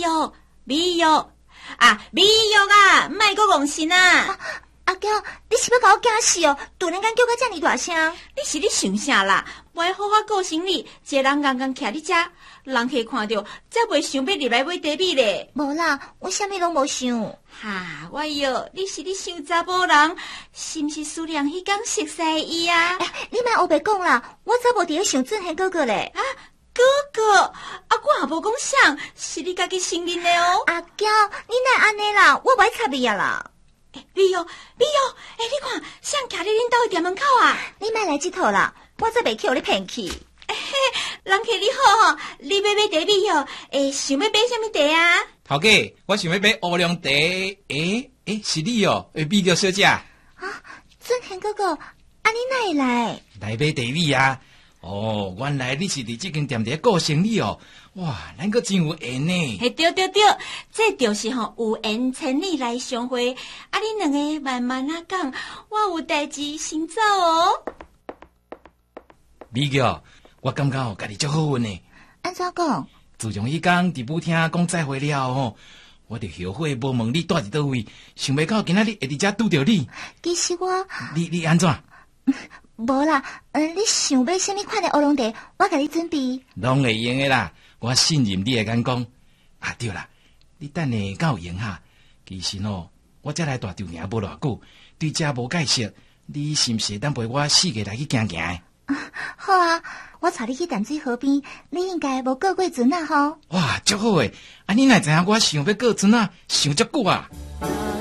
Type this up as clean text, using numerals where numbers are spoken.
美玉啊，莫阁戆神啊！ 阿娇，你是要甲我惊死哦？突然间叫我这么大声， 你想啥啦？我好好过生日，一个人刚刚徛伫遮，人客看到，才袂想要入来买茶米咧。 无啦，我啥物拢无想。 哈，我哟，你想查某人，是毋是思念迄天熟悉伊啊？ 你莫黑白讲啦，我早无伫咧想振贤哥哥咧。 哥哥，我也无讲啥，是你家己承认的哦。 阿娇，你哪安尼啦？我袂插你啊啦。 美玉，你看，谁徛伫恁兜的店门口啊？ 你莫来这套啦，我则袂去互你骗去。 人客你好吼，你要买茶米哦？想要买什么茶啊？ 头家，我想要买乌龙茶。是你哦，美玉小姐。 振贤哥哥，你哪会来？ 来买茶米啊！哦，原来你是伫这间店伫过生日哦！哇，咱个真有缘呢。 对，这就是有缘千里来相会。恁两个慢慢讲，我有代志先走哦。 美玉，我感觉家己足好运呢。 安怎讲？ 自从迄天伫舞厅讲再会了吼，我就后悔无问你住伫倒位，想袂到今仔日会伫遮拄着你。 其实我， 你安怎？ 无啦，你想要什么款的乌龙茶，我甲你准备。 拢会用的啦，我信任你的眼光。对啦，你等下敢有闲哈？其实我才来大稻埕无偌久，对遮无介识，你是毋是当陪我4个来去行行？ 好啊，我带你去淡水河边，你应该无过船啊吼。 哇，足好诶！你哪知影我想要过船啊？想足久啊！